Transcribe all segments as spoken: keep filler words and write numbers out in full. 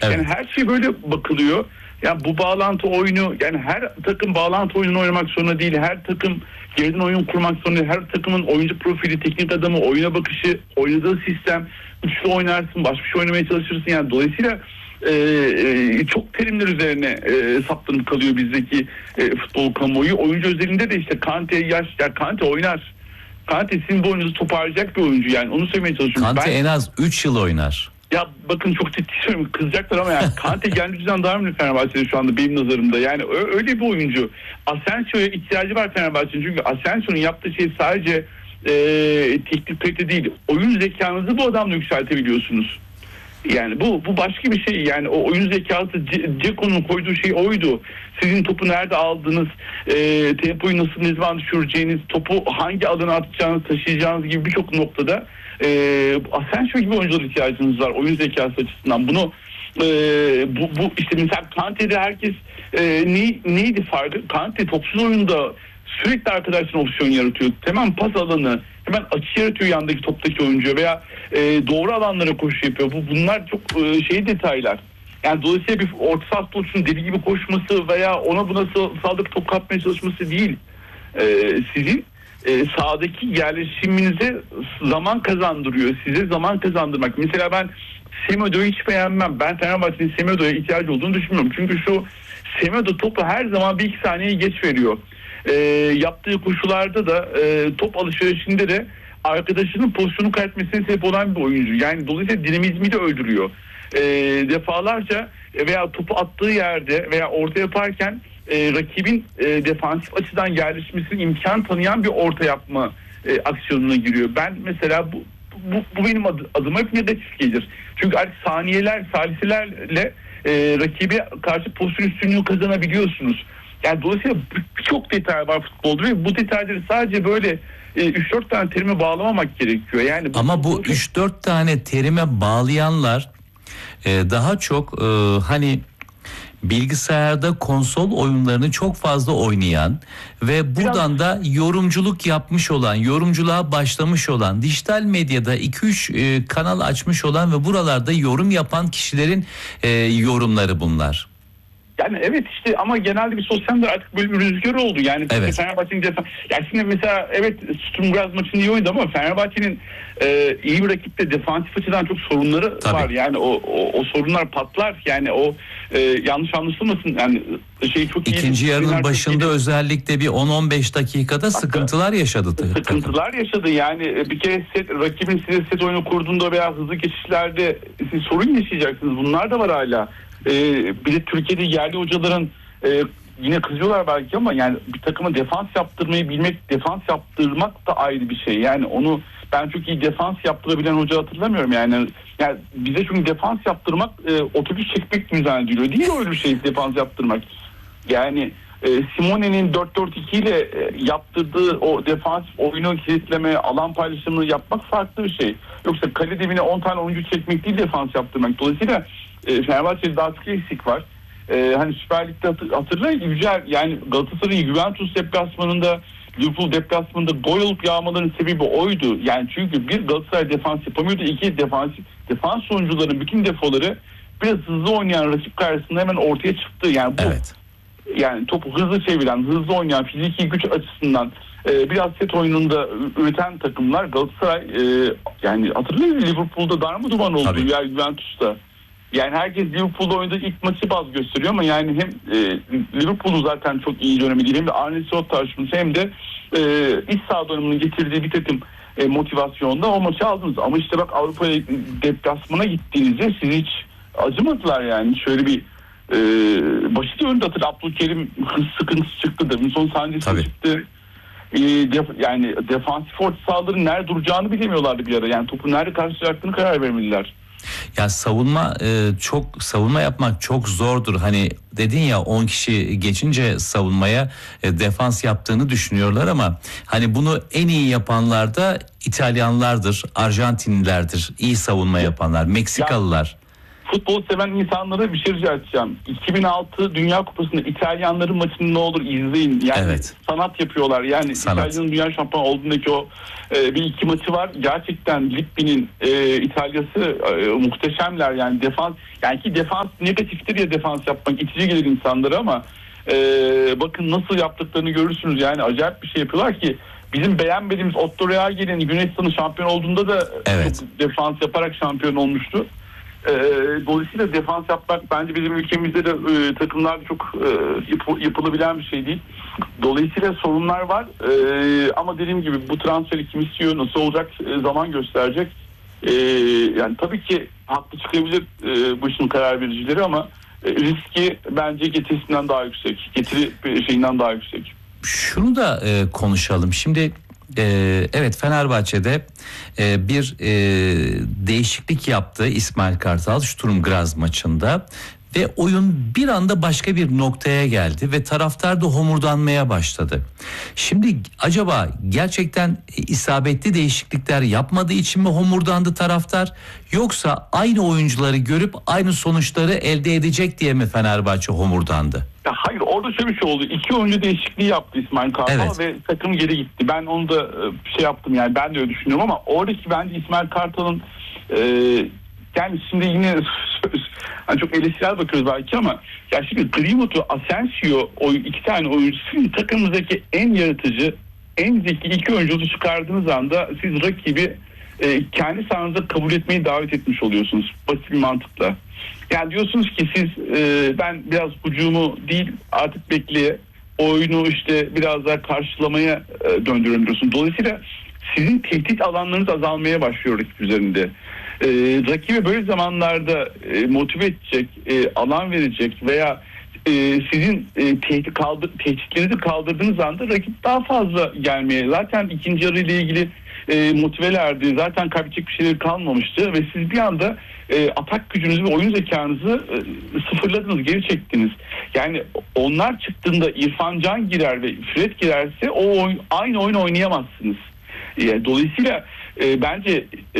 Evet. Yani her şey böyle bakılıyor. Yani bu bağlantı oyunu, yani her takım bağlantı oyununu oynamak zorunda değil. Her takım geriden oyun kurmak zorunda değil. Her takımın oyuncu profili, teknik adamı, oyuna bakışı, oynadığı sistem, üçlü oynarsın, başka bir şey oynamaya çalışırsın. Yani dolayısıyla e, e, çok terimler üzerine e, saplanıp kalıyor bizdeki e, futbol kamuoyu. Oyuncu özelinde de işte Kante yaş, yani Kante oynar. Kante sizin bu oyununuzu toparlayacak bir oyuncu, yani onu söylemeye çalışıyorum. Kante Ben, en az üç yıl oynar. ya bakın çok ciddi söylüyorum, kızacaklar ama yani Kante geldiğinden daha önemli Fenerbahçe'de şu anda benim nazarımda. Yani öyle bir oyuncu. Asensio'ya ihtiyacı var Fenerbahçe'nin, çünkü Asensio'nun yaptığı şey sadece e, teknik kalite değil. Oyun zekanızı bu adamla yükseltebiliyorsunuz. Yani bu bu başka bir şey. Yani o oyun zekası, Ceko'nun koyduğu şey oydu. Sizin topu nerede aldığınız, e, tempoyu nasıl, ne zaman düşüreceğiniz, topu hangi alana atacağınız, taşıyacağınız gibi birçok noktada e, Asensio gibi oyunculara ihtiyacınız var oyun zekası açısından. Bunu e, bu, bu işte mesela Kante'de herkes e, ne, neydi farkı? Kante topsuz oyunda sürekli arkadaşların opsiyon yaratıyor. Hemen pas alanı, hemen açı yaratıyor yandaki toptaki oyuncuya veya e, doğru alanlara koşu yapıyor. Bu bunlar çok e, şey detaylar. Yani dolayısıyla bir orta saha futbolcunun deli gibi koşması veya ona buna saldırıp top kapmaya çalışması değil. E, sizin e, sahadaki yerleşiminize zaman kazandırıyor. Size zaman kazandırmak. Mesela ben Semedo'yu hiç beğenmem. Ben Fenerbahçe'nin Semedo'ya ihtiyacı olduğunu düşünmüyorum. Çünkü şu Semedo topu her zaman bir iki saniye geç veriyor. E, yaptığı koşularda da e, top alışverişinde de arkadaşının pozisyonu kaybetmesine sebep olan bir oyuncu. Yani dolayısıyla dinamizmi de öldürüyor. E, defalarca veya topu attığı yerde veya orta yaparken e, rakibin e, defansif açıdan yerleşmesine imkan tanıyan bir orta yapma e, aksiyonuna giriyor. Ben mesela bu, bu, bu benim adı, adıma hep negatif gelir. Çünkü artık saniyeler, saliselerle e, rakibe karşı pozisyon üstünlüğü kazanabiliyorsunuz. Yani dolayısıyla birçok detay var futbolda ve bu detayları sadece böyle üç dört tane terime bağlamamak gerekiyor. Yani bu, ama bu üç dört tane terime bağlayanlar e, daha çok e, hani bilgisayarda konsol oyunlarını çok fazla oynayan ve buradan da yorumculuk yapmış olan, yorumculuğa başlamış olan, dijital medyada iki üç e, kanal açmış olan ve buralarda yorum yapan kişilerin e, yorumları bunlar. Yani evet işte, ama genelde bir sosyal medya artık böyle bir rüzgar oldu. Yani evet. Fenerbahçe'nin defans... Yani şimdi mesela evet Sturm Graz maçında iyi oynadı ama Fenerbahçe'nin e, iyi bir rakipte defansif açıdan çok sorunları Tabii. var. Yani o, o, o sorunlar patlar. Yani o e, yanlış anlaşılmasın. Yani şey çok iyi. İkinci yarının başında özellikle bir on on beş dakikada Hatta, sıkıntılar yaşadı. Sıkıntılar takım. yaşadı. Yani bir kere set, rakibin size set oyunu kurduğunda veya hızlı geçişlerde siz sorun yaşayacaksınız. Bunlar da var hala. Ee, bir de Türkiye'de yerli hocaların e, yine kızıyorlar belki ama yani bir takıma defans yaptırmayı bilmek, defans yaptırmak da ayrı bir şey. Yani onu ben çok iyi defans yaptırabilen hoca hatırlamıyorum yani. Yani bize çünkü defans yaptırmak e, otobüs çekmek mi zannediliyor? Değil öyle bir şey defans yaptırmak. Yani e, Simone'nin dört dört iki ile e, yaptırdığı o defans oyunu kilitleme, alan paylaşımını yapmak farklı bir şey. Yoksa kale dibine on tane oyuncu çekmek değil defans yaptırmak. Dolayısıyla E, Fenerbahçe'de daha çok eksik var. E, hani Süper Lig'de hatır, hatırlayın Yücel, yani Galatasaray'ın Juventus deplasmanında, Liverpool deplasmanında gol olup yağmaların sebebi oydu. Yani çünkü bir Galatasaray defans yapamıyordu. İki defans, defans oyuncuların bütün defoları biraz hızlı oynayan rakip karşısında hemen ortaya çıktı. Yani bu, evet. Yani topu hızlı çeviren, hızlı oynayan, fiziki güç açısından e, biraz set oyununda üreten takımlar Galatasaray e, yani hatırlayın Liverpool'da darmadağın oldu ya Juventus'ta. Yani herkes Liverpool'da oynadığı ilk maçı baz gösteriyor ama yani hem e, Liverpool'u zaten çok iyi dönemi değil, hem de Arne Slot tartışması hem de e, iç saha döneminin getirdiği bir takım e, motivasyonda o maçı aldınız. Ama işte bak Avrupa deplasmana gittiğinizde sizi hiç acımadılar yani. Şöyle bir e, basit önde hatır Abdülkerim hız sıkıntısı çıktı da son sancısı çıktı. E, def, yani defansif orta sahaların nerede duracağını bilemiyorlardı bir ara. Yani topu nerede karşılayacaktığını karar vermediler. Ya savunma e, çok savunma yapmak çok zordur. Hani dedin ya on kişi geçince savunmaya e, defans yaptığını düşünüyorlar ama hani bunu en iyi yapanlar da İtalyanlardır, Arjantinlilerdir. İyi savunma yapanlar, Meksikalılar. futbol seven insanlara bir şey rica edeceğim. iki bin altı Dünya Kupası'nda İtalyanların maçını ne olur izleyin. Yani evet. sanat yapıyorlar. Yani sanat. İtalya'nın dünya şampiyonu olduğundaki o e, bir iki maçı var. Gerçekten Lippi'nin e, İtalya'sı e, muhteşemler. Yani defans, yani ki defans negatiftir ya, defans yapmak itici gelir insanlara ama e, bakın nasıl yaptıklarını görürsünüz. Yani acayip bir şey yapıyorlar ki bizim beğenmediğimiz Otto Reaghi'nin Yunanistan'ın şampiyon olduğunda da evet. çok defans yaparak şampiyon olmuştu. E, dolayısıyla defans yapmak bence bizim ülkemizde de e, takımlarda çok e, yap, yapılabilen bir şey değil. Dolayısıyla sorunlar var. E, ama dediğim gibi bu transferi kim istiyor, nasıl olacak e, zaman gösterecek. E, yani tabii ki haklı çıkabilir e, bu işin karar vericileri ama e, riski bence getirisinden daha yüksek. Getiri şeyinden daha yüksek. Şunu da e, konuşalım. Şimdi e, evet Fenerbahçe'de e, bir e, değişiklik yaptı İsmail Kartal Sturm Graz maçında ve oyun bir anda başka bir noktaya geldi ve taraftar da homurdanmaya başladı. Şimdi acaba gerçekten isabetli değişiklikler yapmadığı için mi homurdandı taraftar, yoksa aynı oyuncuları görüp aynı sonuçları elde edecek diye mi Fenerbahçe homurdandı? Ya hayır, orada şöyle bir şey oldu. İki oyuncu değişikliği yaptı İsmail Kartal evet. ve takım geri gitti. Ben onu da şey yaptım, yani ben de öyle düşünüyorum ama oradaki bence İsmail Kartal'ın e, yani şimdi yine hani çok eleştirel bakıyoruz belki ama ya şimdi Greenwood'u, Asensio o iki tane oyuncusu takımımızdaki en yaratıcı, en zeki iki oyuncuyu çıkardığınız anda siz rakibi e, kendi sahanızda kabul etmeyi davet etmiş oluyorsunuz. Basit bir mantıkla. Yani diyorsunuz ki siz e, ben biraz hücumu değil artık bekleye, oyunu işte biraz daha karşılamaya e, döndürüyorum diyorsunuz. Dolayısıyla sizin tehdit alanlarınız azalmaya başlıyor rakip üzerinde. E, rakibi böyle zamanlarda e, motive edecek, e, alan verecek veya e, sizin e, tehdit kaldır, tehditlerinizi kaldırdığınız anda rakip daha fazla gelmeye, zaten ikinci yarı ile ilgili e, motivelerdi. Zaten kaybedecek bir şeyler kalmamıştı ve siz bir anda e, atak gücünüzü ve oyun zekanızı e, sıfırladınız, geri çektiniz. Yani onlar çıktığında İrfan Can girer ve Fred girerse o oyun, aynı oyun oynayamazsınız. E, dolayısıyla e, bence e,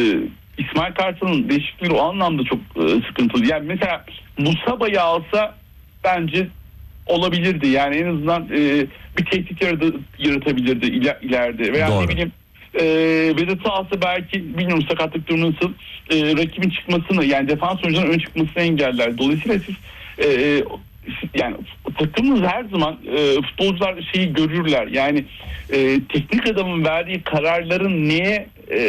İsmail Kartal'ın değişikliği o anlamda çok e, sıkıntılı. Yani mesela Musaba'yı alsa bence olabilirdi. Yani en azından e, bir tehdit yaratabilirdi iler, ileride. Veya Doğru. ne bileyim e, Vedat'ı alsa belki, bilmiyorum sakatlık durumu nasıl, e, rakibin çıkmasını, yani defans oyuncuların ön çıkmasını engeller. Dolayısıyla siz e, yani takımımız her zaman e, futbolcular şeyi görürler. Yani e, teknik adamın verdiği kararların neye e,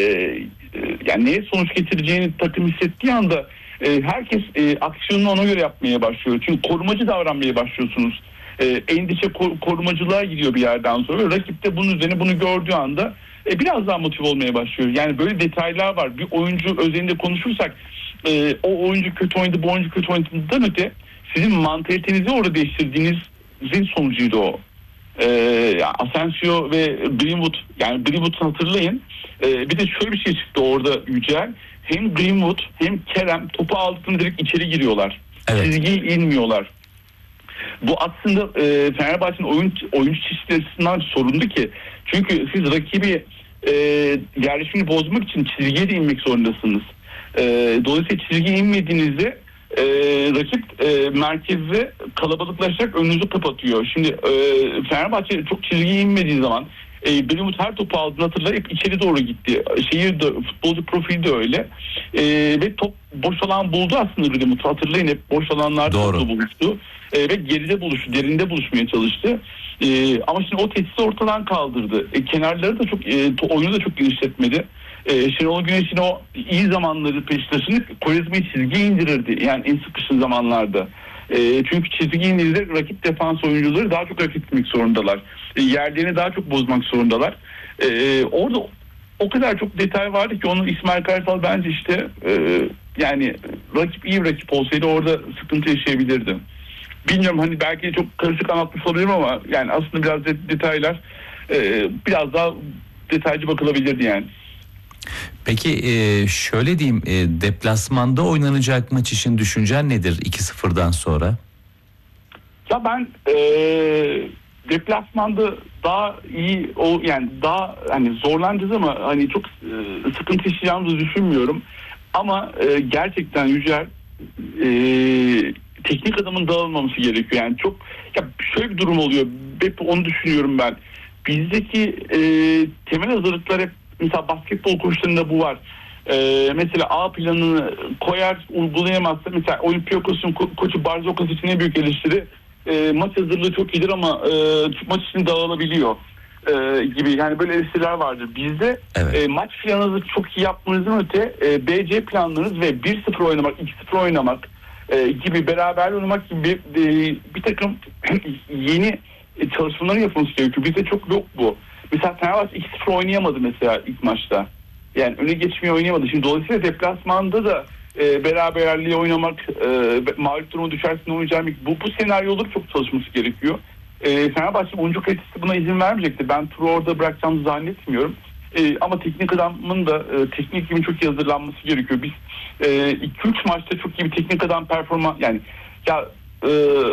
yani neye sonuç getireceğini takım hissettiği anda e, herkes e, aksiyonunu ona göre yapmaya başlıyor. Çünkü korumacı davranmaya başlıyorsunuz. E, endişe kor, korumacılığa gidiyor bir yerden sonra. Rakip de bunun üzerine bunu gördüğü anda e, biraz daha motive olmaya başlıyor. Yani böyle detaylar var. Bir oyuncu özelinde konuşursak e, o oyuncu kötü oynadı, bu oyuncu kötü oynadığından öte sizin mantalitenizi orada değiştirdiğinizin sonucuydu o. Ee, Asensio ve Greenwood, yani Greenwood'u hatırlayın. Ee, bir de şöyle bir şey çıktı orada Yücel. Hem Greenwood hem Kerem topu aldıklarında direkt içeri giriyorlar. Evet. Çizgiye inmiyorlar. Bu aslında e, Fenerbahçe'nin oyun, oyuncu çeşitleri açısından sorundu ki. Çünkü siz rakibi e, yerleşimini bozmak için çizgiye de inmek zorundasınız. E, dolayısıyla çizgiye inmediğinizde Ee, rakip e, merkezde kalabalıklaşarak önünüzü kapatıyor. Şimdi e, Fenerbahçe çok çizgiye inmediği zaman e, Greenwood her topu aldığını hatırlayıp içeri doğru gitti. Şehir de, futbolcu profili de öyle. E, ve top boş alan buldu aslında Greenwood. Hatırlayın, hep boş alanlarda toplu buluştu. E, ve geride buluştu, derinde buluşmaya çalıştı. E, ama şimdi o tehdidi ortadan kaldırdı. E, kenarları da çok, e, oyunu da çok genişletmedi. Ee, Şenol Güneş'in o iyi zamanları Beşiktaş'ın Korizma'yı çizgiye indirirdi. Yani en sıkışın zamanlarda. Ee, çünkü çizgiye indirirse rakip defans oyuncuları daha çok hareket etmek zorundalar. Ee, yerlerini daha çok bozmak zorundalar. Ee, orada o kadar çok detay vardı ki onu İsmail Kartal bence işte e, yani rakip iyi bir rakip olsaydı orada sıkıntı yaşayabilirdi. Bilmiyorum, hani belki çok karışık anlatmış olabilirim ama yani aslında biraz detaylar e, biraz daha detaycı bakılabilirdi yani. Peki şöyle diyeyim, deplasmanda oynanacak maç için düşüncen nedir iki sıfırdan sonra? Ya ben e, deplasmanda daha iyi o, yani daha hani zorlanacağız ama hani çok e, sıkıntı yaşayacağımızı düşünmüyorum. Ama e, gerçekten Yücel e, teknik adamın dağılmaması gerekiyor. Yani çok ya şöyle bir durum oluyor. Hep onu düşünüyorum ben. Bizdeki e, temel hazırlıklar hep mesela basketbol koçlarında bu var. E, mesela A planını koyar, uygulayamazsa mesela Olympiakos'un ko- koçu Barzokas için ne büyük eleştiri. E, maç hazırlığı çok iyidir ama e, maç için dağılabiliyor. E, gibi yani böyle eleştiriler vardır. Bizde evet. e, maç planınızı çok iyi yapmanızın öte e, B C planlarınız ve bir sıfır oynamak, iki sıfır oynamak e, gibi beraber oynamak gibi e, bir takım yeni çalışmaların yapılması gerekiyor. Bizde çok yok bu. Mesela Fenerbahçe iki sıfır oynayamadı mesela ilk maçta. Yani öne geçmeyi oynayamadı. Şimdi dolayısıyla deplasmanda da e, beraberliği oynamak, e, mağlup duruma düşersin oynayacağım. Bu, bu senaryoları çok çalışması gerekiyor. E, Fenerbahçe oyuncu kalitesi buna izin vermeyecektir. Ben turu orada bırakacağımı zannetmiyorum. E, ama teknik adamın da e, teknik gibi çok iyi hazırlanması gerekiyor. Biz iki üç e, maçta çok iyi bir teknik adam performans yani ya e,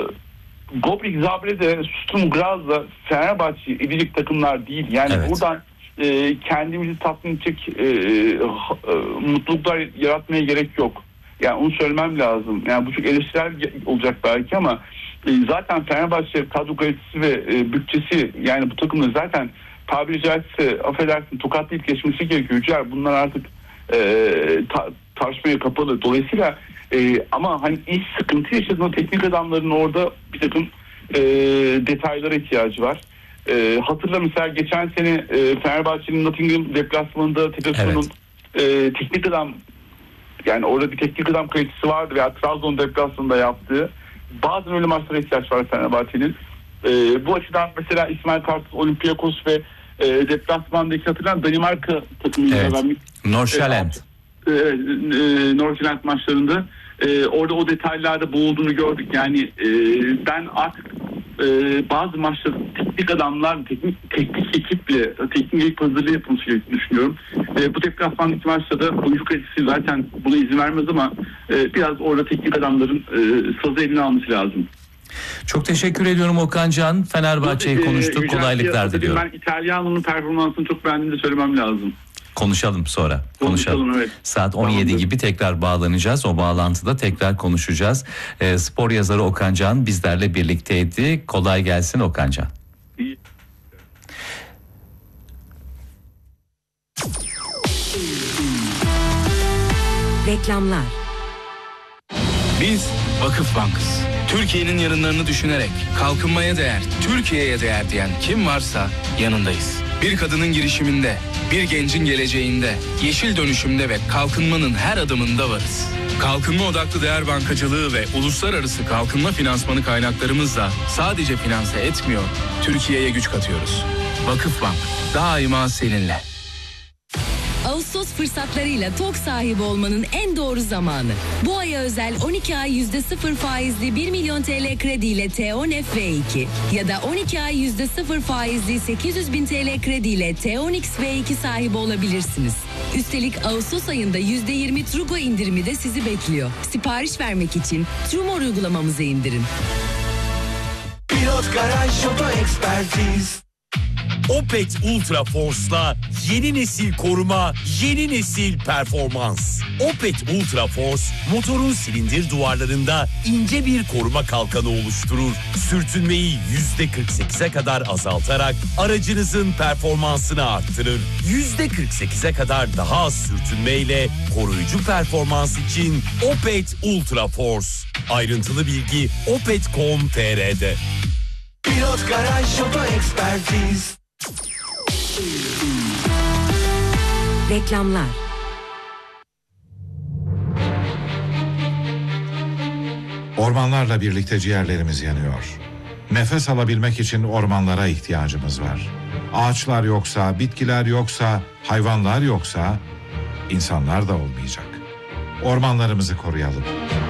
Gobrik, Zabre'de, Sturm Graz'da Fenerbahçe edecek takımlar değil. Yani evet. Buradan e, kendimizi tatmin edecek e, e, mutluluklar yaratmaya gerek yok. Yani onu söylemem lazım. Yani bu çok eleştiriler olacak belki ama e, zaten Fenerbahçe kadro kalitesi ve e, bütçesi yani bu takımda zaten tabiri caizse affedersin tokatlayıp geçmesi gerekiyor. Yücel, bunlar artık e, ta, tartışmaya kapalı. Dolayısıyla e, ama hani iş sıkıntı yaşadığında teknik adamların orada bir takım e, detaylara ihtiyacı var. E, hatırla mesela geçen sene e, Fenerbahçe'nin Nottingham deplasmanında Tedesco'nun evet. e, teknik adam yani orada bir teknik adam kalitesi vardı veya Trabzon deplasmanında yaptığı bazen öyle maçlara ihtiyaç var Fenerbahçe'nin. E, bu açıdan mesela İsmail Kartal, Olympiakos ve e, deplasmandaki hatırlanan Danimarka takımıyla evet. ben Nordsjælland e, e, e, Nordsjælland maçlarında e, orada o detaylarda boğulduğunu gördük. Yani e, ben artık e, bazı maçlarda teknik adamlar, teknik teknik ekiple teknik ekip hazırlığı yapılması gerektiğini düşünüyorum. E, bu deplasmandaki maçta da oyuncu kalitesi zaten buna izin vermez ama e, biraz orada teknik adamların e, sazı eline alması lazım. Çok teşekkür ediyorum Okan Can. Fenerbahçe'yi konuştuk. Yücel, kolaylıklar diliyorum. Ben İtalyanlı'nın performansını çok beğendiğimi de söylemem lazım. Konuşalım sonra. Konuşalım. Konuşalım evet. Saat on yedi Tamamdır. Gibi tekrar bağlanacağız. O bağlantıda tekrar konuşacağız. E, spor yazarı Okan Can bizlerle birlikteydi. Kolay gelsin Okan Can. İyi. Reklamlar. Biz Vakıf Bank'ız. Türkiye'nin yarınlarını düşünerek kalkınmaya değer, Türkiye'ye değer diyen kim varsa yanındayız. Bir kadının girişiminde, bir gencin geleceğinde, yeşil dönüşümde ve kalkınmanın her adımında varız. Kalkınma odaklı değer bankacılığı ve uluslararası kalkınma finansmanı kaynaklarımızla sadece finanse etmiyor, Türkiye'ye güç katıyoruz. Vakıfbank, daima seninle. Ağustos fırsatlarıyla TOK sahibi olmanın en doğru zamanı. Bu aya özel on iki ay yüzde sıfır faizli bir milyon T L krediyle Teon F V iki ya da on iki ay yüzde sıfır faizli sekiz yüz bin T L krediyle Teon X V iki sahibi olabilirsiniz. Üstelik Ağustos ayında yüzde yirmi Trugo indirimi de sizi bekliyor. Sipariş vermek için Trumor uygulamamızı indirin. Pilot Garaj Oto Ekspertiz. Opet Ultra Force'la yeni nesil koruma, yeni nesil performans. Opet Ultra Force, motorun silindir duvarlarında ince bir koruma kalkanı oluşturur. Sürtünmeyi yüzde kırk sekize kadar azaltarak aracınızın performansını arttırır. yüzde kırk sekize kadar daha az sürtünmeyle koruyucu performans için Opet Ultra Force. Ayrıntılı bilgi opet nokta com nokta tr'de. Pilot Garaj Oto Ekspertiz. Reklamlar. Ormanlarla birlikte ciğerlerimiz yanıyor. Nefes alabilmek için ormanlara ihtiyacımız var. Ağaçlar yoksa, bitkiler yoksa, hayvanlar yoksa insanlar da olmayacak. Ormanlarımızı koruyalım.